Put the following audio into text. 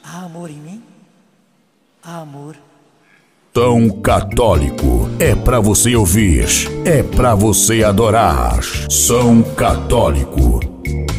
Há amor em mim? Há amor. Tão Católico é pra você ouvir, é pra você adorar. São Católico.